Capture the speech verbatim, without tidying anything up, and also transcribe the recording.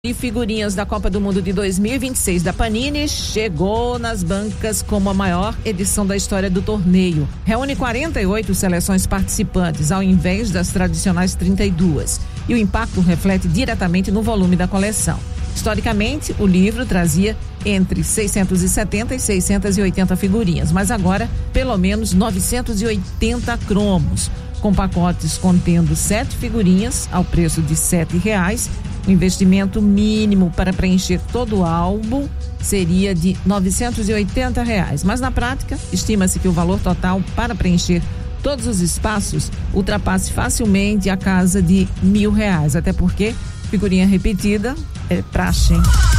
E figurinhas da Copa do Mundo de dois mil e vinte e seis da Panini chegou nas bancas como a maior edição da história do torneio. Reúne quarenta e oito seleções participantes, ao invés das tradicionais trinta e duas. E o impacto reflete diretamente no volume da coleção. Historicamente, o livro trazia entre seiscentas e setenta e seiscentas e oitenta figurinhas, mas agora pelo menos novecentos e oitenta cromos, com pacotes contendo sete figurinhas ao preço de sete reais. O investimento mínimo para preencher todo o álbum seria de novecentos e oitenta reais, mas na prática estima-se que o valor total para preencher todos os espaços ultrapasse facilmente a casa de mil reais, até porque figurinha repetida é praxe, hein?